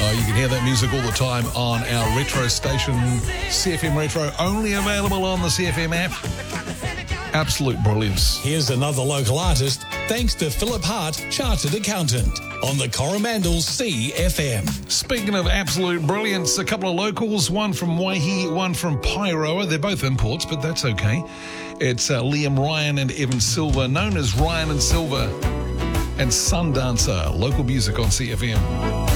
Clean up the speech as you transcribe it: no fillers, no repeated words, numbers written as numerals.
You can hear that music all the time on our retro station, CFM Retro, only available on the CFM app. Absolute brilliance. Here's another local artist, thanks to Philip Hart, Chartered Accountant, on the Coromandel CFM. Speaking of absolute brilliance, a couple of locals, one from Waihi, one from Pairoa. They're both imports, but that's okay. It's Liam Ryan and Evan Silver, known as Ryan and Silver, and Sundancer, local music on CFM.